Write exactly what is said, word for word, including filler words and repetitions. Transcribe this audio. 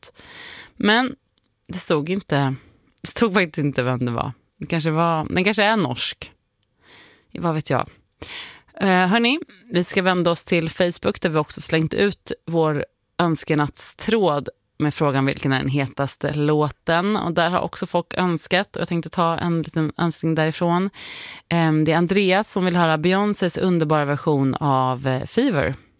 låt. Men det stod inte, det stod faktiskt inte vem det var. Det kanske var, den kanske är norsk. Vad vet jag. Uh, hörni, vi ska vända oss till Facebook där vi också slängt ut vår önskenattstråd med frågan vilken är den hetaste låten. Och där har också folk önskat, och jag tänkte ta en liten önskning därifrån. Um, det är Andreas som vill höra Beyoncés underbara version av uh, Fever.